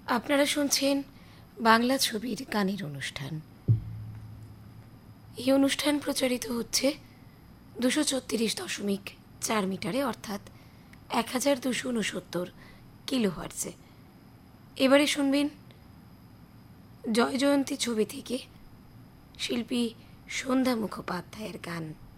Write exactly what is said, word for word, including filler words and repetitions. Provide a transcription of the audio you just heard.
আপনারা শুনছেন বাংলা ছবির গানের অনুষ্ঠান। এই অনুষ্ঠান প্রচারিত হচ্ছে দুশো ছত্রিশ দশমিক চার মিটারে, অর্থাৎ এক হাজার দুশো উনসত্তর কিলো হার্টজে। এবারে শুনবেন জয় জয়ন্তী ছবি থেকে শিল্পী সন্ধ্যা মুখোপাধ্যায়ের গান।